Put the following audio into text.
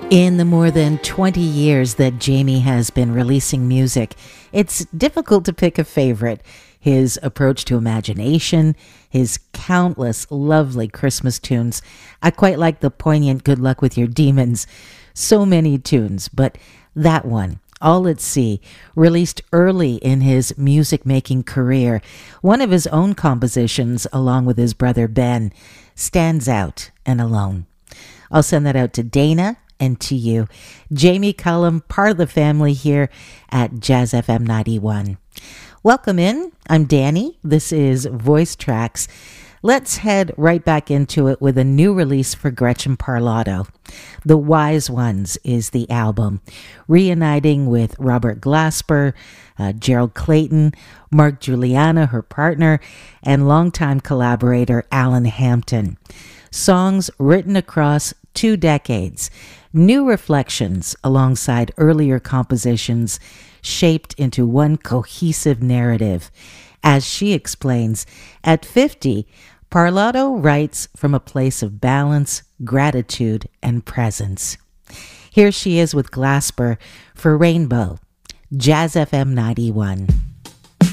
In the more than 20 years that Jamie has been releasing music, it's difficult to pick a favorite. His approach to imagination, his countless lovely Christmas tunes. I quite like the poignant Good Luck with Your Demons. So many tunes, but that one, All at Sea, released early in his music-making career, one of his own compositions along with his brother Ben, stands out and alone. I'll send that out to Dana and to you. Jamie Cullum, part of the family here at Jazz FM 91. Welcome in. I'm Danny. This is Voice Tracks. Let's head right back into it with a new release for Gretchen Parlato. The Wise Ones is the album, reuniting with Robert Glasper, Gerald Clayton, Mark Juliana, her partner, and longtime collaborator Alan Hampton. Songs written across 2 decades, new reflections alongside earlier compositions shaped into one cohesive narrative. As she explains, at 50, Parlato writes from a place of balance, gratitude, and presence. Here she is with Glasper for Rainbow, Jazz FM 91.